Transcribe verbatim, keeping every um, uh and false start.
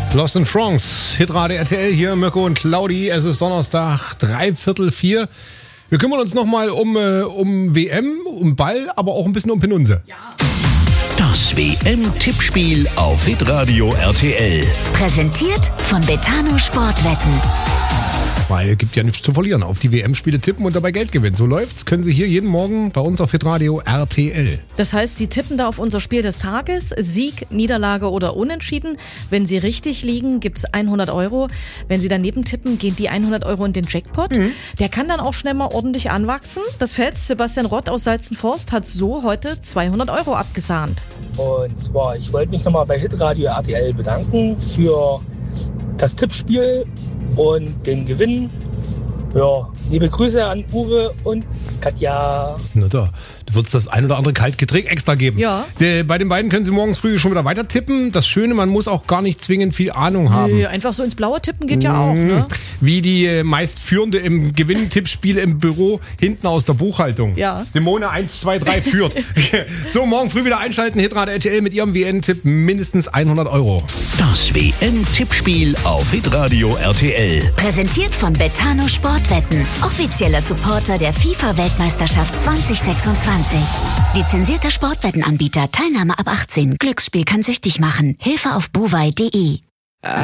Lost in France, Hitradio R T L, hier Mirko und Claudi. Es ist Donnerstag, dreiviertel vier. Wir kümmern uns nochmal um, äh, um W M, um Ball, aber auch ein bisschen um Penunse. Ja. Das W M-Tippspiel auf Hitradio R T L. Präsentiert von Betano Sportwetten. Weil es gibt ja nichts zu verlieren. Auf die W M-Spiele tippen und dabei Geld gewinnen. So läuft's. Können Sie hier jeden Morgen bei uns auf Hitradio R T L. Das heißt, Sie tippen da auf unser Spiel des Tages. Sieg, Niederlage oder Unentschieden. Wenn Sie richtig liegen, gibt's hundert Euro. Wenn Sie daneben tippen, gehen die hundert Euro in den Jackpot. Mhm. Der kann dann auch schnell mal ordentlich anwachsen. Das Fels Sebastian Rott aus Salzenforst hat so heute zweihundert Euro abgesahnt. Und zwar, ich wollte mich nochmal bei Hitradio R T L bedanken für das Tippspiel und den Gewinn. Ja, liebe Grüße an Uwe und Katja. Na da, du würdest das ein oder andere Kaltgetränk extra geben. Ja. Äh, bei den beiden können Sie morgens früh schon wieder weiter tippen. Das Schöne, man muss auch gar nicht zwingend viel Ahnung haben. Nee, einfach so ins Blaue tippen geht ja auch, ne? Wie die äh, meist Führende im Gewinntippspiel im Büro hinten aus der Buchhaltung. Ja. Simone eins, zwei, drei führt. So, morgen früh wieder einschalten. Hitradio R T L mit Ihrem W M-Tipp mindestens hundert Euro. Das W M-Tippspiel auf Hitradio R T L. Präsentiert von Betano Sportwetten. Offizieller Supporter der FIFA-Weltmeisterschaft zwanzig sechsundzwanzig. Lizenzierter Sportwettenanbieter. Teilnahme ab achtzehn. Glücksspiel kann süchtig machen. Hilfe auf buwei punkt de.